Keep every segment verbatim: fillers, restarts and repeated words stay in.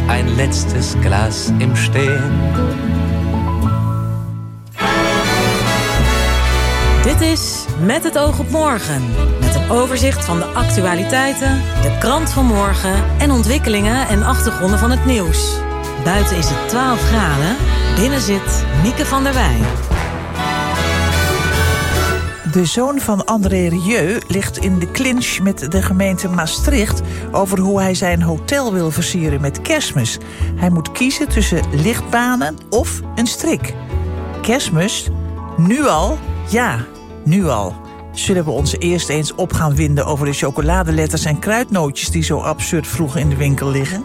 ein letztes Glas im Stehen. Dit is Met het oog op morgen. Met een overzicht van de actualiteiten, de krant van morgen en ontwikkelingen en achtergronden van het nieuws. Buiten is het twaalf graden, binnen zit Mieke van der Wij. De zoon van André Rieu ligt in de clinch met de gemeente Maastricht over hoe hij zijn hotel wil versieren met Kerstmis. Hij moet kiezen tussen lichtbanen of een strik. Kerstmis? Nu al? Ja, nu al. Zullen we ons eerst eens op gaan winden over de chocoladeletters en kruidnootjes die zo absurd vroeg in de winkel liggen?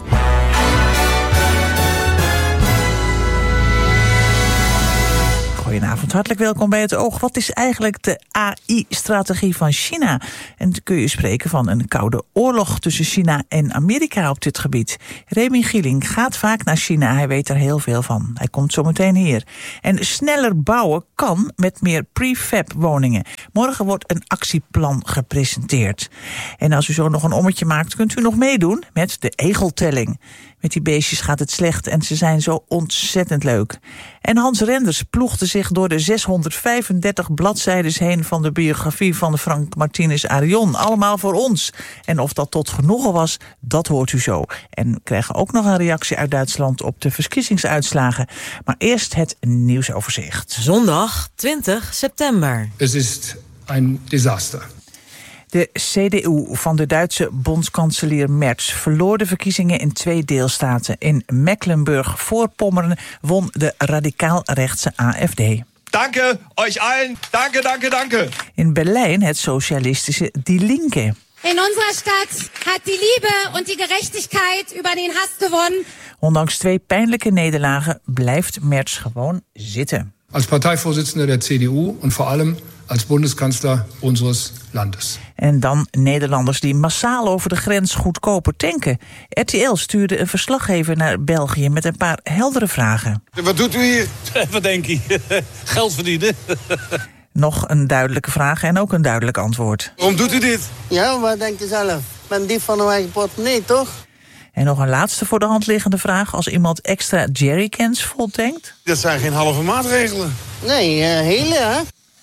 Goedenavond, hartelijk welkom bij Het Oog. Wat is eigenlijk de A I-strategie van China? En kun je spreken van een koude oorlog tussen China en Amerika op dit gebied. Remy Gieling gaat vaak naar China, hij weet er heel veel van. Hij komt zo meteen hier. En sneller bouwen kan met meer prefab woningen. Morgen wordt een actieplan gepresenteerd. En als u zo nog een ommetje maakt, kunt u nog meedoen met de egeltelling. Met die beestjes gaat het slecht en ze zijn zo ontzettend leuk. En Hans Renders ploegde zich door de zeshonderdvijfendertig bladzijdes heen van de biografie van Frank Martinez Arion. Allemaal voor ons. En of dat tot genoegen was, dat hoort u zo. En we krijgen ook nog een reactie uit Duitsland op de verkiezingsuitslagen. Maar eerst het nieuwsoverzicht. Zondag twintig september. Het is een disaster. De C D U van de Duitse bondskanselier Merz verloor de verkiezingen in twee deelstaten. In Mecklenburg-Voorpommern won de radicaal-rechtse A F D. Danke euch allen. Danke, danke, danke. In Berlijn het socialistische Die Linke. In unserer Stadt hat die Liebe und die Gerechtigkeit über den Hass gewonnen. Ondanks twee pijnlijke nederlagen blijft Merz gewoon zitten. Als partijvoorzitter der C D U en voor allem als Bundeskanzler unseres Landes. En dan Nederlanders die massaal over de grens goedkoper tanken. R T L stuurde een verslaggever naar België met een paar heldere vragen. Wat doet u hier? Wat denk je? Geld verdienen. Nog een duidelijke vraag en ook een duidelijk antwoord. Waarom doet u dit? Ja, wat denkt u zelf? Ik ben dief van een eigen portemonnee, toch? En nog een laatste voor de hand liggende vraag. Als iemand extra jerrycans voltankt? Dat zijn geen halve maatregelen. Nee, uh, hele, hè?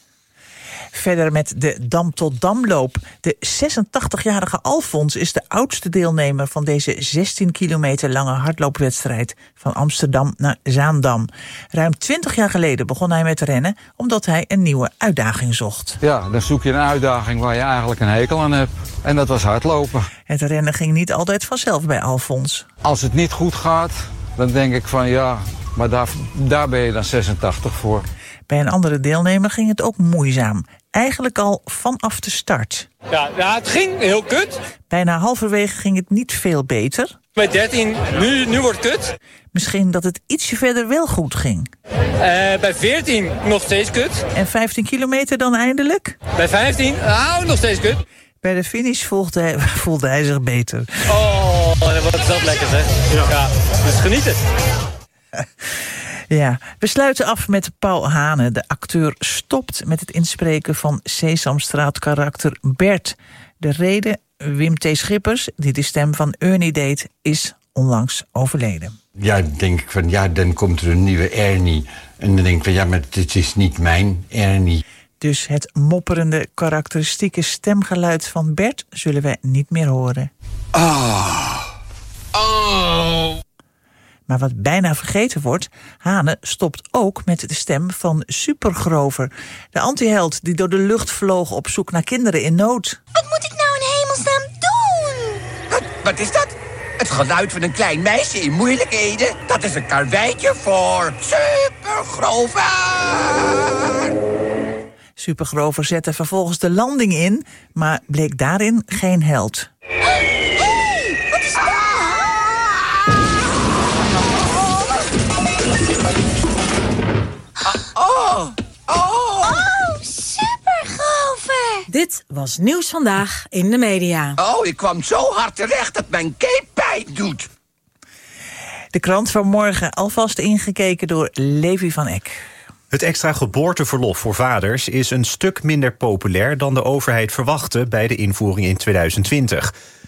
Verder met de Dam-tot-Damloop. De zesentachtigjarige Alfons is de oudste deelnemer van deze zestien kilometer lange hardloopwedstrijd van Amsterdam naar Zaandam. Ruim twintig jaar geleden begon hij met rennen omdat hij een nieuwe uitdaging zocht. Ja, dan zoek je een uitdaging waar je eigenlijk een hekel aan hebt. En dat was hardlopen. Het rennen ging niet altijd vanzelf bij Alfons. Als het niet goed gaat, dan denk ik van ja, maar daar, daar ben je dan zesentachtig voor. Bij een andere deelnemer ging het ook moeizaam. Eigenlijk al vanaf de start. Ja, ja, het ging heel kut. Bijna halverwege ging het niet veel beter. Bij dertien, nu, nu wordt het kut. Misschien dat het ietsje verder wel goed ging. Uh, bij veertien nog steeds kut. En vijftien kilometer dan eindelijk? Bij vijftien, nou, nog steeds kut. Bij de finish voelde hij, voelde hij zich beter. Oh, wat is dat lekker, zeg. Ja, ja, dus genieten. Ja, we sluiten af met Paul Hane. De acteur stopt met het inspreken van Sesamstraat-karakter Bert. De reden, Wim T. Schippers, die de stem van Ernie deed, is onlangs overleden. Ja, dan denk ik van, ja, dan komt er een nieuwe Ernie. En dan denk ik van, ja, maar dit is niet mijn Ernie. Dus het mopperende, karakteristieke stemgeluid van Bert zullen we niet meer horen. Oh. Oh. Maar wat bijna vergeten wordt, Hane stopt ook met de stem van Supergrover. De antiheld die door de lucht vloog op zoek naar kinderen in nood. Wat moet ik nou in hemelsnaam doen? Wat, wat is dat? Het geluid van een klein meisje in moeilijkheden? Dat is een karweitje voor Supergrover. Supergrover zette vervolgens de landing in, maar bleek daarin geen held. Oh, oh. Oh, Supergrover. Dit was Nieuws Vandaag in de media. Oh, ik kwam zo hard terecht dat mijn cape pijn doet. De krant van morgen alvast ingekeken door Levi van Eck. Het extra geboorteverlof voor vaders is een stuk minder populair dan de overheid verwachtte bij de invoering in tweeduizend twintig.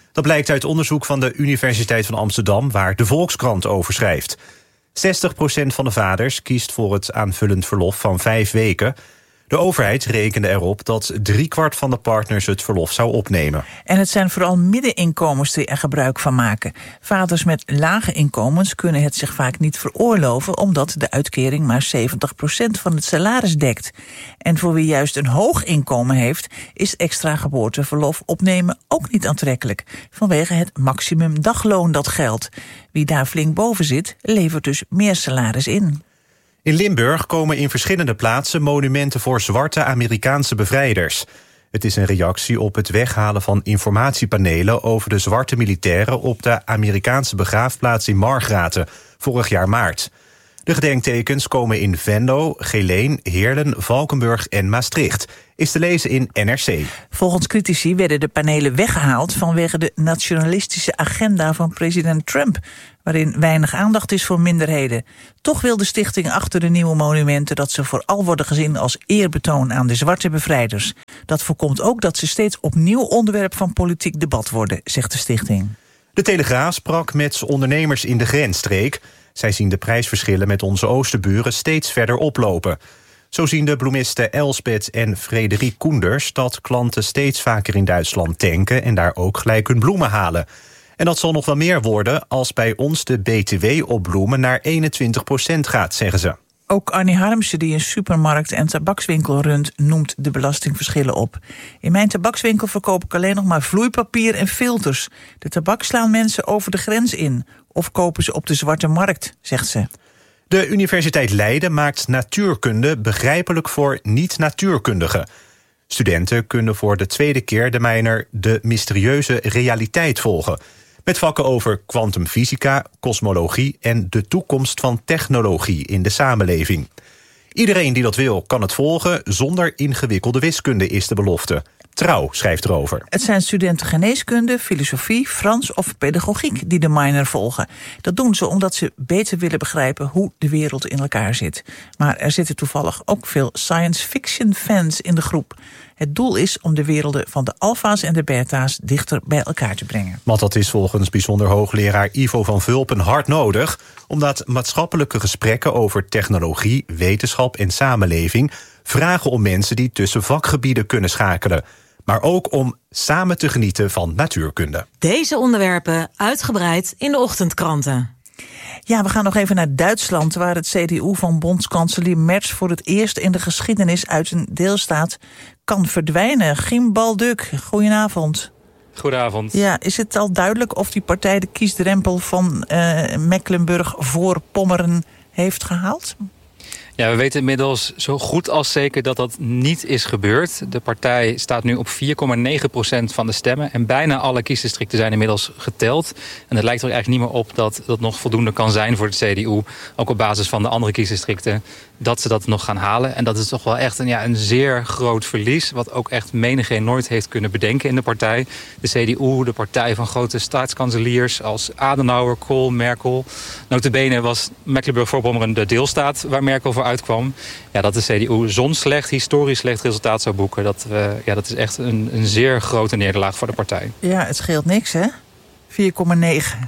Dat blijkt uit onderzoek van de Universiteit van Amsterdam, waar de Volkskrant over schrijft. zestig procent van de vaders kiest voor het aanvullend verlof van vijf weken. De overheid rekende erop dat driekwart van de partners het verlof zou opnemen. En het zijn vooral middeninkomens die er gebruik van maken. Vaders met lage inkomens kunnen het zich vaak niet veroorloven, omdat de uitkering maar zeventig procent van het salaris dekt. En voor wie juist een hoog inkomen heeft, is extra geboorteverlof opnemen ook niet aantrekkelijk, vanwege het maximum dagloon dat geldt. Wie daar flink boven zit, levert dus meer salaris in. In Limburg komen in verschillende plaatsen monumenten voor zwarte Amerikaanse bevrijders. Het is een reactie op het weghalen van informatiepanelen over de zwarte militairen op de Amerikaanse begraafplaats in Margraten, vorig jaar maart. De gedenktekens komen in Venlo, Geleen, Heerlen, Valkenburg en Maastricht. Is te lezen in N R C. Volgens critici werden de panelen weggehaald vanwege de nationalistische agenda van president Trump, waarin weinig aandacht is voor minderheden. Toch wil de stichting achter de nieuwe monumenten dat ze vooral worden gezien als eerbetoon aan de zwarte bevrijders. Dat voorkomt ook dat ze steeds opnieuw onderwerp van politiek debat worden, zegt de stichting. De Telegraaf sprak met ondernemers in de grensstreek. Zij zien de prijsverschillen met onze oosterburen steeds verder oplopen. Zo zien de bloemisten Elspeth en Frederik Koenders dat klanten steeds vaker in Duitsland tanken en daar ook gelijk hun bloemen halen. En dat zal nog wel meer worden als bij ons de B T W op bloemen naar eenentwintig procent gaat, zeggen ze. Ook Annie Harmsen, die een supermarkt en tabakswinkel runt, noemt de belastingverschillen op. In mijn tabakswinkel verkoop ik alleen nog maar vloeipapier en filters. De tabak slaan mensen over de grens in of kopen ze op de zwarte markt, zegt ze. De Universiteit Leiden maakt natuurkunde begrijpelijk voor niet-natuurkundigen. Studenten kunnen voor de tweede keer de minor De Mysterieuze Realiteit volgen. Met vakken over kwantumfysica, kosmologie en de toekomst van technologie in de samenleving. Iedereen die dat wil kan het volgen zonder ingewikkelde wiskunde, is de belofte. Trouw schrijft erover. Het zijn studenten geneeskunde, filosofie, Frans of pedagogiek die de minor volgen. Dat doen ze omdat ze beter willen begrijpen hoe de wereld in elkaar zit. Maar er zitten toevallig ook veel science fiction fans in de groep. Het doel is om de werelden van de alfa's en de beta's dichter bij elkaar te brengen. Want dat is volgens bijzonder hoogleraar Ivo van Vulpen hard nodig, omdat maatschappelijke gesprekken over technologie, wetenschap en samenleving vragen om mensen die tussen vakgebieden kunnen schakelen, maar ook om samen te genieten van natuurkunde. Deze onderwerpen uitgebreid in de ochtendkranten. Ja, we gaan nog even naar Duitsland, waar het C D U van bondskanselier Merz voor het eerst in de geschiedenis uit een deelstaat kan verdwijnen. Gim Balduk, goedenavond. Goedenavond. Ja, is het al duidelijk of die partij de kiesdrempel van uh, Mecklenburg-Voorpommeren heeft gehaald? Ja, we weten inmiddels zo goed als zeker dat dat niet is gebeurd. De partij staat nu op vier komma negen procent van de stemmen. En bijna alle kiesdistricten zijn inmiddels geteld. En het lijkt er eigenlijk niet meer op dat dat nog voldoende kan zijn voor het C D U. Ook op basis van de andere kiesdistricten. Dat ze dat nog gaan halen. En dat is toch wel echt een, ja, een zeer groot verlies. Wat ook echt menigeen nooit heeft kunnen bedenken in de partij. De C D U, de partij van grote staatskanseliers als Adenauer, Kohl, Merkel. Nota bene was Mecklenburg-Voorpommeren de deelstaat waar Merkel voor uitkwam. Ja, dat de C D U zo'n slecht, historisch slecht resultaat zou boeken. Dat, uh, ja, dat is echt een, een zeer grote nederlaag voor de partij. Ja, het scheelt niks, hè? vier komma negen.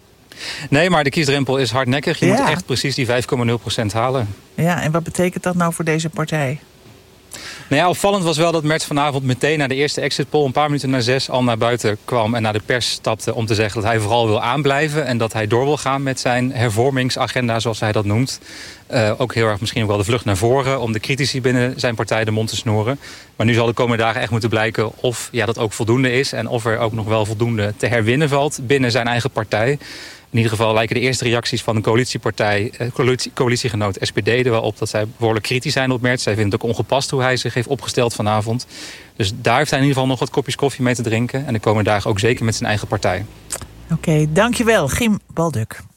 Nee, maar de kiesdrempel is hardnekkig. Je ja. moet echt precies die vijf komma nul procent halen. Ja, en wat betekent dat nou voor deze partij? Nou ja, opvallend was wel dat Merz vanavond meteen na de eerste exit poll, een paar minuten na zes, al naar buiten kwam en naar de pers stapte om te zeggen dat hij vooral wil aanblijven en dat hij door wil gaan met zijn hervormingsagenda, zoals hij dat noemt. Uh, ook heel erg misschien ook wel de vlucht naar voren om de critici binnen zijn partij de mond te snoeren. Maar nu zal de komende dagen echt moeten blijken of ja, dat ook voldoende is en of er ook nog wel voldoende te herwinnen valt binnen zijn eigen partij. In ieder geval lijken de eerste reacties van de coalitiepartij, coalitie, coalitiegenoot S P D er wel op dat zij behoorlijk kritisch zijn op Merz. Zij vinden het ook ongepast hoe hij zich heeft opgesteld vanavond. Dus daar heeft hij in ieder geval nog wat kopjes koffie mee te drinken. En de komende dagen ook zeker met zijn eigen partij. Oké, okay, dankjewel, Gim Balduk.